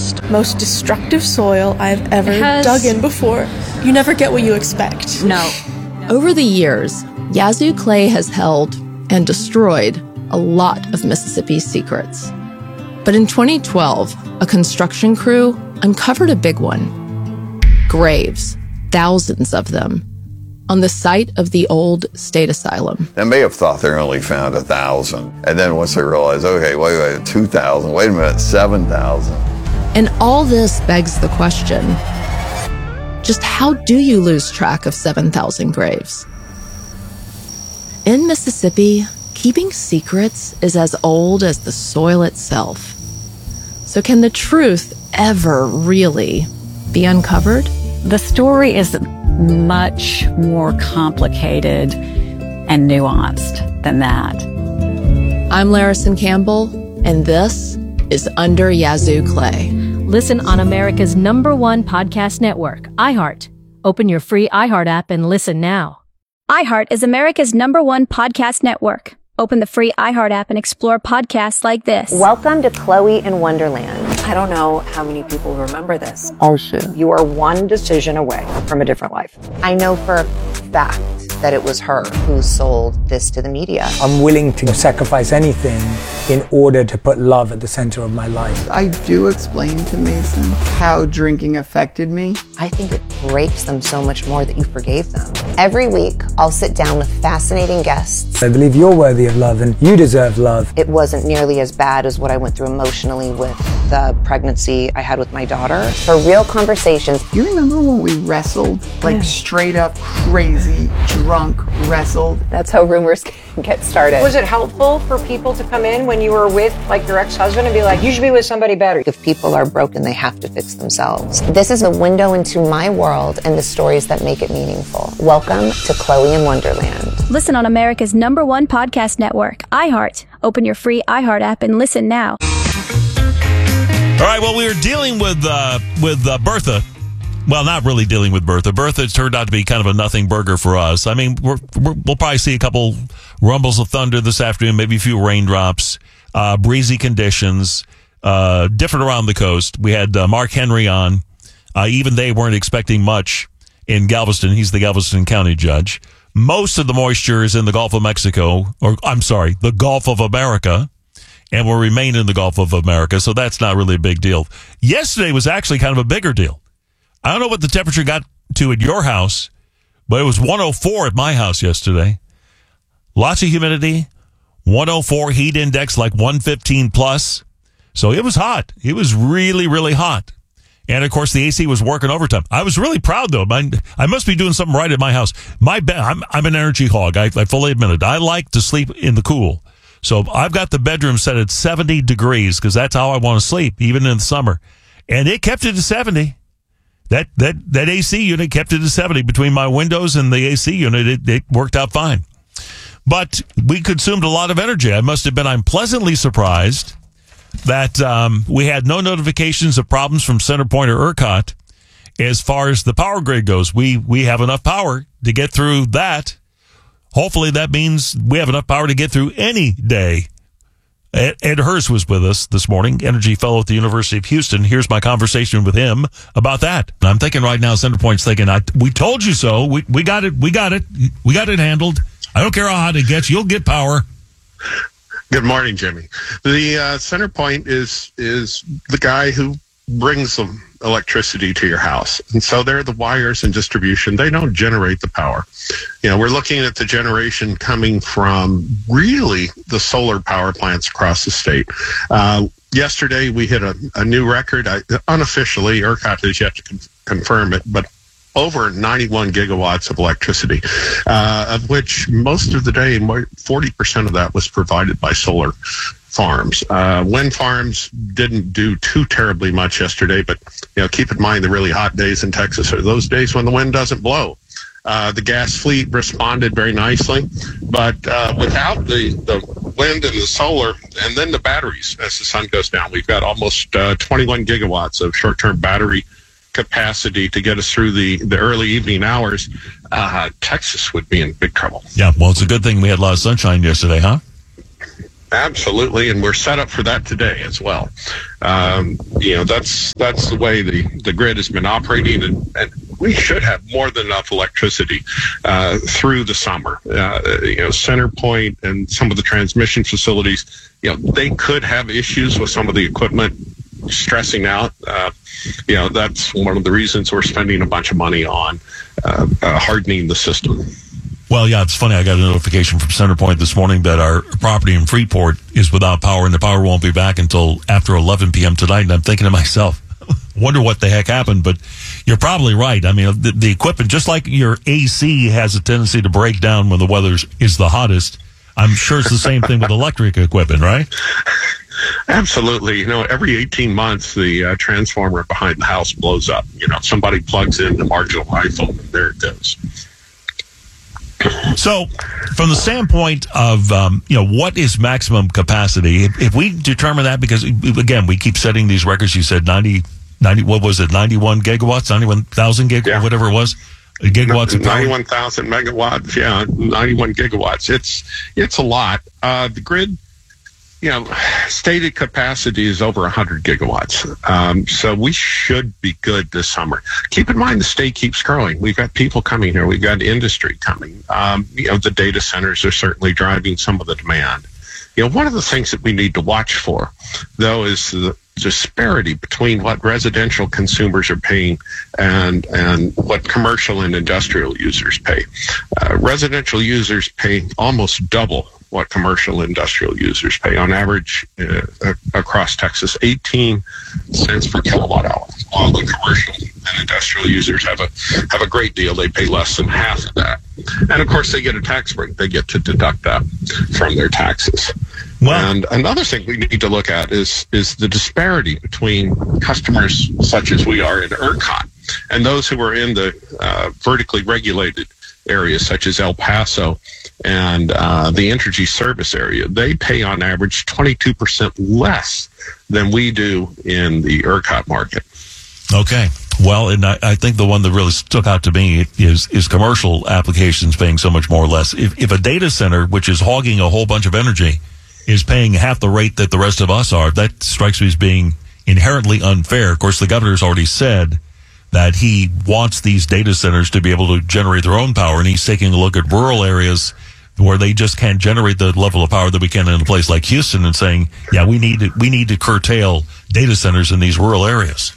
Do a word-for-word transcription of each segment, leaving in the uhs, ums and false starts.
richest, most destructive soil I've ever has... dug in before. You never get what you expect. No. Over the years, Yazoo Clay has held and destroyed a lot of Mississippi's secrets. But in twenty twelve, a construction crew uncovered a big one. Graves, thousands of them, on the site of the old state asylum. They may have thought they only found a thousand. And then once they realized, okay, wait, wait, two thousand, wait a minute, seven thousand. And all this begs the question, just how do you lose track of seven thousand graves? In Mississippi, keeping secrets is as old as the soil itself. So can the truth ever really be uncovered? The story is much more complicated and nuanced than that. I'm Larison Campbell, and this is Under Yazoo Clay. Listen on America's number one podcast network, iHeart. Open your free iHeart app and listen now. iHeart is America's number one podcast network. Open the free iHeart app and explore podcasts like this. Welcome to Chloe in Wonderland. I don't know how many people remember this. Oh, shit. You are one decision away from a different life. I know for a fact that it was her who sold this to the media. I'm willing to sacrifice anything in order to put love at the center of my life. I do explain to Mason how drinking affected me. I think it breaks them so much more that you forgave them. Every week, I'll sit down with fascinating guests. I believe you're worthy of love and you deserve love. It wasn't nearly as bad as what I went through emotionally with the pregnancy I had with my daughter. For real conversations. You remember when we wrestled? Like yeah. straight up crazy, drunk wrestled? That's how rumors get started. Was it helpful for people to come in when you were with like your ex-husband and be like, you should be with somebody better? If people are broken, they have to fix themselves. This is a window into my world and the stories that make it meaningful. Welcome to Chloe in Wonderland. Listen on America's number one podcast network, iHeart. Open your free iHeart app and listen now. All right, well, we were dealing with uh, with uh, Bertha. Well, not really dealing with Bertha. Bertha turned out to be kind of a nothing burger for us. I mean, we're, we're, we'll probably see a couple rumbles of thunder this afternoon, maybe a few raindrops, uh, breezy conditions, uh, different around the coast. We had uh, Mark Henry on. Uh, even they weren't expecting much in Galveston. He's the Galveston County judge. Most of the moisture is in the Gulf of Mexico, or I'm sorry, the Gulf of America, and will remain in the Gulf of America, so that's not really a big deal. Yesterday was actually kind of a bigger deal. I don't know what the temperature got to at your house, but it was one oh four at my house yesterday. Lots of humidity, one oh four heat index like one fifteen plus. So it was hot. It was really, really hot. And, of course, the A C was working overtime. I was really proud, though. I, I must be doing something right at my house. My bed, I'm, I'm an energy hog. I, I fully admit it. I like to sleep in the cool. So I've got the bedroom set at seventy degrees because that's how I want to sleep, even in the summer. And it kept it to seventy. That that that A C unit kept it to seventy. Between my windows and the A C unit, it, it worked out fine. But we consumed a lot of energy. I must have been, I'm pleasantly surprised that um, we had no notifications of problems from CenterPoint or ERCOT as far as the power grid goes. We we have enough power to get through that. Hopefully that means we have enough power to get through any day. Ed, Ed Hurst was with us this morning, energy fellow at the University of Houston. Here's my conversation with him about that. And I'm thinking right now, CenterPoint's thinking, I, we told you so. We we got it. We got it. We got it handled. I don't care how hot it gets. You'll get power. Good morning, Jimmy. The uh, CenterPoint is is the guy who brings the electricity to your house. And so they're the wires and distribution. They don't generate the power. You know, we're looking at the generation coming from really the solar power plants across the state. Uh, yesterday, we hit a, a new record. I, unofficially, ERCOT has yet to con- confirm it, but over ninety-one gigawatts of electricity, uh, of which most of the day, forty percent of that was provided by solar farms. Uh, wind farms didn't do too terribly much yesterday, but you know, keep in mind the really hot days in Texas are those days when the wind doesn't blow. Uh, the gas fleet responded very nicely, but uh, without the, the wind and the solar, and then the batteries as the sun goes down, we've got almost uh, twenty-one gigawatts of short-term battery capacity to get us through the, the early evening hours. Uh, Texas would be in big trouble. Yeah, well, it's a good thing we had a lot of sunshine yesterday, huh? Absolutely, and we're set up for that today as well. Um, you know, that's that's the way the, the grid has been operating, and, and we should have more than enough electricity uh, through the summer. Uh, you know, CenterPoint and some of the transmission facilities, you know, they could have issues with some of the equipment stressing out. Uh, you know, that's one of the reasons we're spending a bunch of money on uh, uh, hardening the system. Well, yeah, it's funny. I got a notification from CenterPoint this morning that our property in Freeport is without power, and the power won't be back until after eleven p.m. tonight. And I'm thinking to myself, wonder what the heck happened. But you're probably right. I mean, the, the equipment, just like your A C has a tendency to break down when the weather is the hottest, I'm sure it's the same thing with electric equipment, right? Absolutely. You know, every eighteen months, the uh, transformer behind the house blows up. You know, somebody plugs in the marginal iPhone, and there it goes. So, from the standpoint of, um, you know, what is maximum capacity? If, if we determine that, because, again, we keep setting these records, you said ninety, ninety, what was it, ninety-one gigawatts, ninety-one thousand gig, yeah. whatever it was, gigawatts of power? ninety-one thousand megawatts, yeah, ninety-one gigawatts. It's, it's a lot. Uh, the grid, you know, stated capacity is over one hundred gigawatts. Um, so we should be good this summer. Keep in mind, the state keeps growing. We've got people coming here. We've got industry coming. Um, you know, the data centers are certainly driving some of the demand. You know, one of the things that we need to watch for, though, is the disparity between what residential consumers are paying and and what commercial and industrial users pay. Uh, residential users pay almost double what commercial industrial users pay on average uh, across Texas, eighteen cents per kilowatt hour. While the commercial and industrial users have a have a great deal, they pay less than half of that. And of course, they get a tax break; they get to deduct that from their taxes. Wow. And another thing we need to look at is is the disparity between customers such as we are in ERCOT and those who are in the uh, vertically regulated areas such as El Paso and uh, the Entergy service area. They pay on average twenty-two percent less than we do in the ERCOT market. Okay. Well, and I, I think the one that really stuck out to me is is commercial applications paying so much more or less. If, if a data center, which is hogging a whole bunch of energy, is paying half the rate that the rest of us are, that strikes me as being inherently unfair. Of course, the governor's already said that he wants these data centers to be able to generate their own power, and he's taking a look at rural areas where they just can't generate the level of power that we can in a place like Houston, and saying, yeah, we need to, we need to curtail data centers in these rural areas.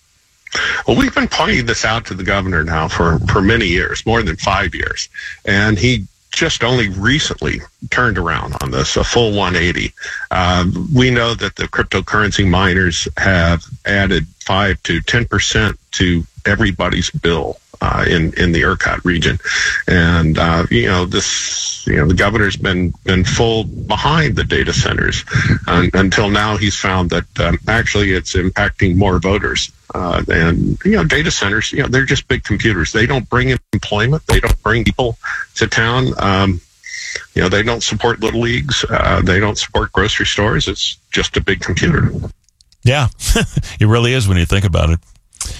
Well, we've been pointing this out to the governor now for, for many years, more than five years, and he just only recently turned around on this, a full one eighty. Um, we know that the cryptocurrency miners have added five to ten percent to everybody's bill uh, in in the ERCOT region, and uh, you know this. You know the governor's been been full behind the data centers um, until now. He's found that um, actually it's impacting more voters. Uh, and, you know, data centers, you know, they're just big computers. They don't bring employment. They don't bring people to town. Um, you know, they don't support little leagues. Uh, they don't support grocery stores. It's just a big computer. Yeah, it really is when you think about it.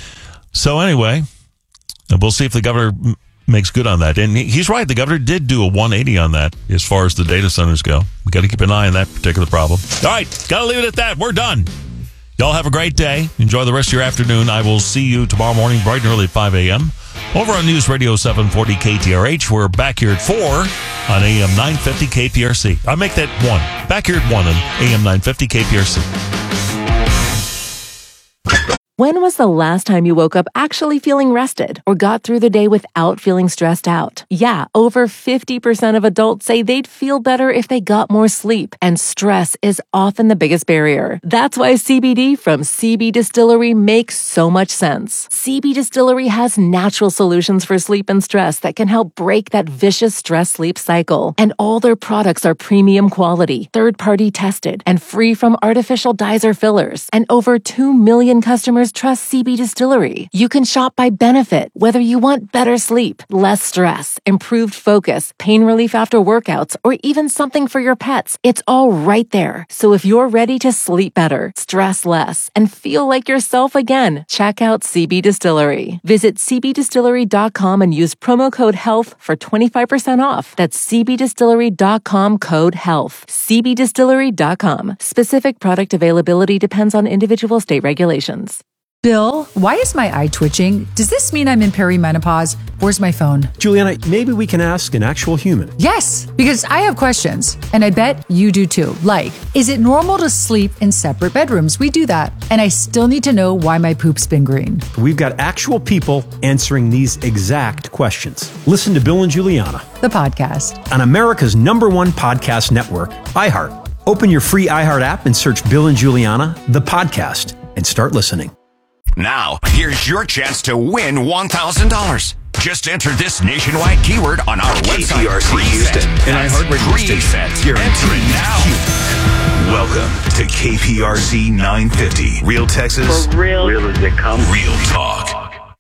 So anyway, we'll see if the governor m- makes good on that. And he, he's right. The governor did do a one eighty on that as far as the data centers go. We got to keep an eye on that particular problem. All right, got to leave it at that. We're done. Y'all have a great day. Enjoy the rest of your afternoon. I will see you tomorrow morning, bright and early at five a.m. over on News Radio seven forty K T R H. We're back here at four on A M nine fifty K P R C. I make that one. Back here at one on A M nine fifty K P R C. When was the last time you woke up actually feeling rested or got through the day without feeling stressed out? Yeah, over fifty percent of adults say they'd feel better if they got more sleep, and stress is often the biggest barrier. That's why C B D from C B Distillery makes so much sense. C B Distillery has natural solutions for sleep and stress that can help break that vicious stress-sleep cycle. And all their products are premium quality, third-party tested, and free from artificial dyes or fillers. And over two million customers customers trust C B Distillery. You can shop by benefit, whether you want better sleep, less stress, improved focus, pain relief after workouts, or even something for your pets. It's all right there. So if you're ready to sleep better, stress less, and feel like yourself again, check out C B Distillery. Visit c b distillery dot com and use promo code HEALTH for twenty-five percent off. That's c b distillery dot com code HEALTH. c b distillery dot com. Specific product availability depends on individual state regulations. Bill, why is my eye twitching? Does this mean I'm in perimenopause? Where's my phone? Juliana, maybe we can ask an actual human. Yes, because I have questions, and I bet you do too. Like, is it normal to sleep in separate bedrooms? We do that. And I still need to know why my poop's been green. We've got actual people answering these exact questions. Listen to Bill and Juliana, the podcast, on America's number one podcast network, iHeart. Open your free iHeart app and search Bill and Juliana, the podcast, and start listening. Now, here's your chance to win one thousand dollars. Just enter this nationwide keyword on our website. K P R C Houston and iHeartRadio station. Guaranteed now. Welcome to K P R C nine fifty. Real Texas. For real. Real as they come. Real talk.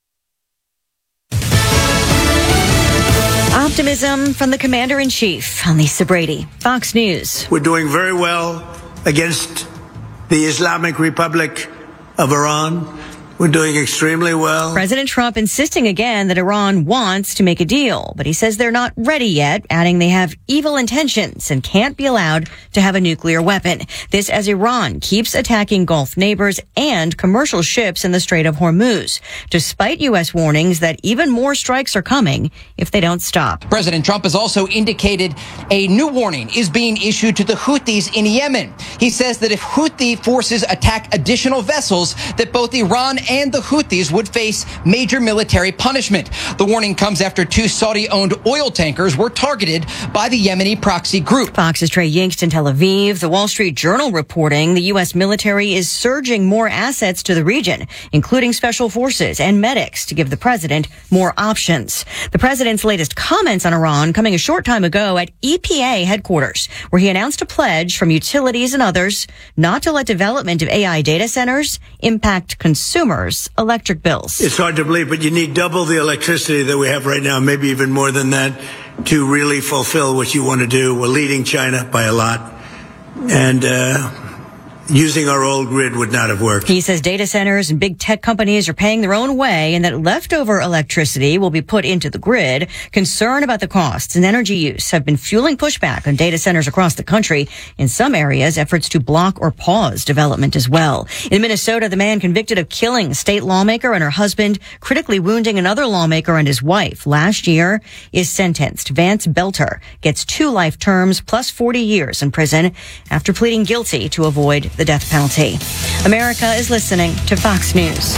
Optimism from the Commander-in-Chief on Lisa Brady, Fox News. We're doing very well against the Islamic Republic of Iran. We're doing extremely well. President Trump insisting again that Iran wants to make a deal, but he says they're not ready yet, adding they have evil intentions and can't be allowed to have a nuclear weapon. This as Iran keeps attacking Gulf neighbors and commercial ships in the Strait of Hormuz, despite U S warnings that even more strikes are coming if they don't stop. President Trump has also indicated a new warning is being issued to the Houthis in Yemen. He says that if Houthi forces attack additional vessels, that both Iran and the Houthis would face major military punishment. The warning comes after two Saudi-owned oil tankers were targeted by the Yemeni proxy group. Fox's Trey Yingst in Tel Aviv. The Wall Street Journal reporting the U S military is surging more assets to the region, including special forces and medics, to give the president more options. The president's latest comments on Iran coming a short time ago at E P A headquarters, where he announced a pledge from utilities and others not to let development of A I data centers impact consumers' electric bills. It's hard to believe, but you need double the electricity that we have right now, maybe even more than that, to really fulfill what you want to do. We're leading China by a lot. And, uh, using our old grid would not have worked. He says data centers and big tech companies are paying their own way and that leftover electricity will be put into the grid. Concern about the costs and energy use have been fueling pushback on data centers across the country. In some areas, efforts to block or pause development as well. In Minnesota, the man convicted of killing a state lawmaker and her husband, critically wounding another lawmaker and his wife last year, is sentenced. Vance Belter gets two life terms plus forty years in prison after pleading guilty to avoid the death penalty. America is listening to Fox News.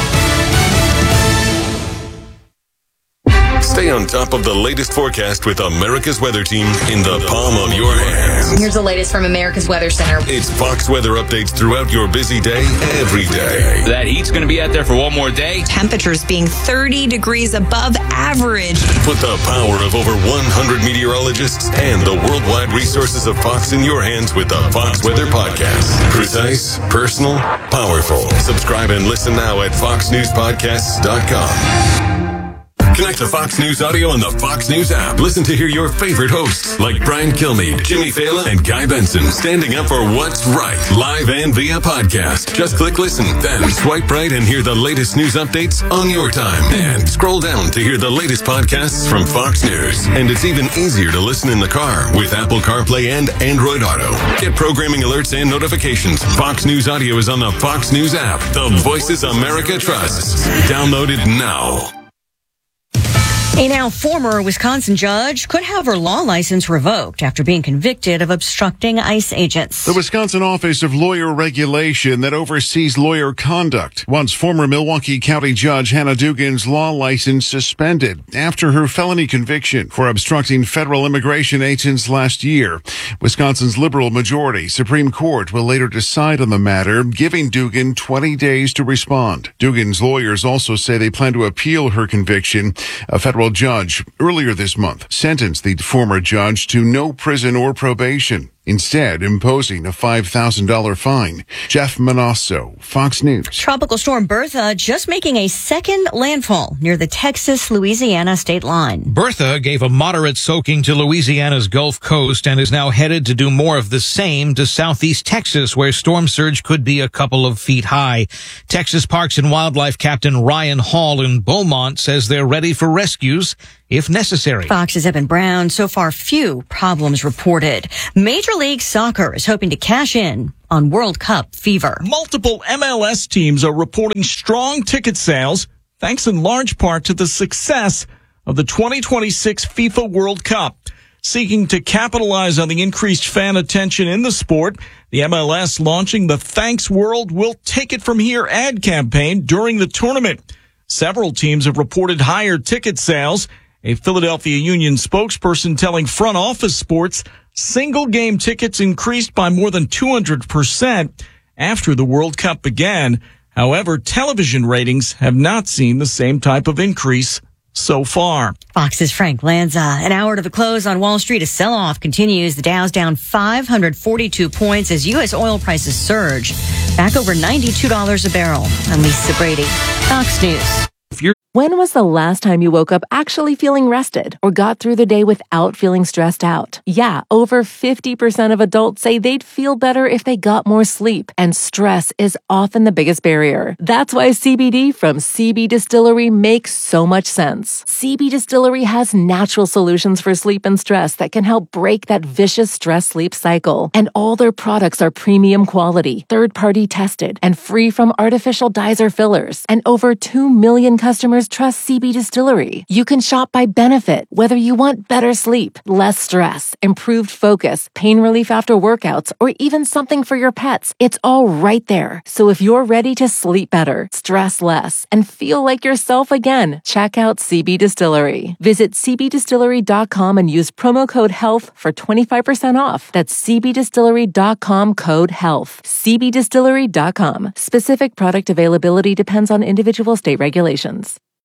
Stay on top of the latest forecast with America's Weather Team in the palm of your hands. Here's the latest from America's Weather Center. It's Fox weather updates throughout your busy day, every day. That heat's going to be out there for one more day. Temperatures being thirty degrees above average. Put the power of over one hundred meteorologists and the worldwide resources of Fox in your hands with the Fox Weather Podcast. Precise, personal, powerful. Subscribe and listen now at fox news podcasts dot com. Connect to Fox News Audio on the Fox News app. Listen to hear your favorite hosts like Brian Kilmeade, Jimmy Fallon, and Guy Benson standing up for what's right, live and via podcast. Just click listen, then swipe right and hear the latest news updates on your time. And scroll down to hear the latest podcasts from Fox News. And it's even easier to listen in the car with Apple CarPlay and Android Auto. Get programming alerts and notifications. Fox News Audio is on the Fox News app. The voices America trusts. Download it now. A now former Wisconsin judge could have her law license revoked after being convicted of obstructing ICE agents. The Wisconsin Office of Lawyer Regulation that oversees lawyer conduct wants former Milwaukee County Judge Hannah Dugan's law license suspended after her felony conviction for obstructing federal immigration agents last year. Wisconsin's liberal majority Supreme Court will later decide on the matter, giving Dugan twenty days to respond. Dugan's lawyers also say they plan to appeal her conviction. A federal judge earlier this month sentenced the former judge to no prison or probation. instead imposing a five thousand dollars fine. Jeff Manasso, Fox News. Tropical storm Bertha just making a second landfall near the Texas-Louisiana state line. Bertha gave a moderate soaking to Louisiana's Gulf Coast and is now headed to do more of the same to southeast Texas, where storm surge could be a couple of feet high. Texas Parks and Wildlife Captain Ryan Hall in Beaumont says they're ready for rescues if necessary. Fox's Evan Brown, so far few problems reported. Major League Soccer is hoping to cash in on World Cup fever. Multiple M L S teams are reporting strong ticket sales, thanks in large part to the success of the twenty twenty-six FIFA World Cup. Seeking to capitalize on the increased fan attention in the sport, the M L S launching the Thanks World We'll Take It From Here ad campaign during the tournament. Several teams have reported higher ticket sales. A Philadelphia Union spokesperson telling Front Office Sports single game tickets increased by more than two hundred percent after the World Cup began. However, television ratings have not seen the same type of increase so far. Fox's Frank Lanza. An hour to the close on Wall Street. A sell-off continues. The Dow's down five hundred forty-two points as U S oil prices surge back over ninety-two dollars a barrel. I'm Lisa Brady, Fox News. When was the last time you woke up actually feeling rested or got through the day without feeling stressed out? Yeah, over fifty percent of adults say they'd feel better if they got more sleep, and stress is often the biggest barrier. That's why C B D from C B Distillery makes so much sense. C B Distillery has natural solutions for sleep and stress that can help break that vicious stress-sleep cycle. And all their products are premium quality, third-party tested, and free from artificial dyes or fillers. And over two million customers trust C B Distillery. You can shop by benefit, whether you want better sleep, less stress, improved focus, pain relief after workouts, or even something for your pets. It's all right there. So if you're ready to sleep better, stress less, and feel like yourself again, check out C B Distillery. Visit c b distillery dot com and use promo code HEALTH for twenty-five percent off. That's c b distillery dot com code HEALTH. c b distillery dot com. Specific product availability depends on individual state regulations.